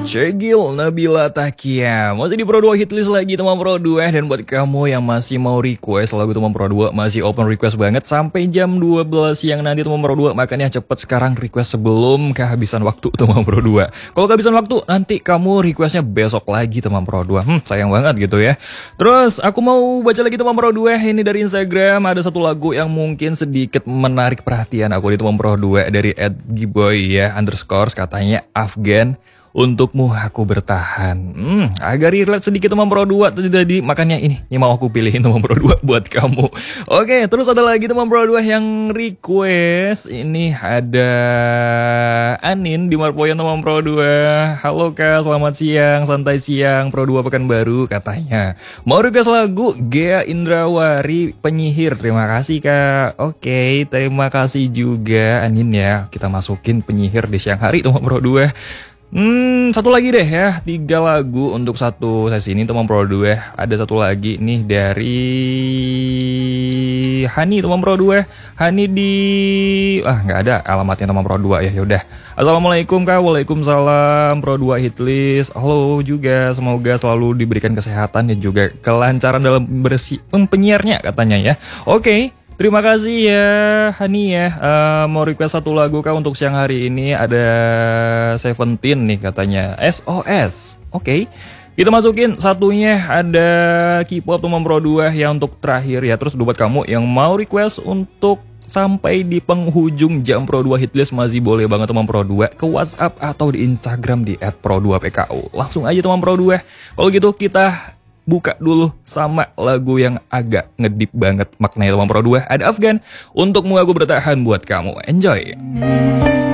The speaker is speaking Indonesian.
Cegil Nabila Takia masih di Pro 2 Hitlist lagi teman Pro 2. Dan buat kamu yang masih mau request lagu teman Pro 2, masih open request banget sampai jam 12 siang nanti teman Pro 2. Makanya cepet sekarang request sebelum kehabisan waktu teman Pro 2. Kalau kehabisan waktu nanti kamu requestnya besok lagi teman Pro 2. Sayang banget gitu ya. Terus aku mau baca lagi teman Pro 2. Ini dari Instagram, ada satu lagu yang mungkin sedikit menarik perhatian aku di teman Pro 2 dari @giboy ya _ katanya Afgan. Untukmu aku bertahan. Agak relate sedikit teman Pro 2 tadi, makanya ini mau aku pilihin teman Pro 2 buat kamu. Oke, terus ada lagi teman Pro 2 yang request. Ini ada Anin di Marpoyan teman Pro 2. Halo Kak, selamat siang, santai siang Pro 2 Pekanbaru katanya. Mau request lagu Gea Indrawari Penyihir. Terima kasih Kak. Oke, terima kasih juga Anin ya. Kita masukin Penyihir di siang hari teman Pro 2. Satu lagi deh ya, 3 lagu untuk satu sesi ini teman Pro 2. Ada satu lagi nih dari Hani teman Pro 2. Hani di nggak ada alamatnya teman Pro 2 ya. Yaudah. Assalamualaikum Kak. Waalaikumsalam Pro 2 Hitlist. Halo juga, semoga selalu diberikan kesehatan dan juga kelancaran dalam penyiarnya katanya ya. Oke. Terima kasih ya Hani ya. Mau request satu lagu Kak untuk siang hari ini. Ada Seventeen nih katanya, SOS. Oke. Kita masukin satunya, ada K-pop teman Pro 2 ya untuk terakhir ya. Terus buat kamu yang mau request untuk sampai di penghujung jam Pro 2 Hitlist, masih boleh banget teman Pro 2 ke WhatsApp atau di Instagram di @pro2pku. Langsung aja teman Pro 2. Kalau gitu kita buka dulu sama lagu yang agak ngedip banget maknanya teman Pro 2. Ada Afgan, Untukmu Aku Bertahan buat kamu. Enjoy.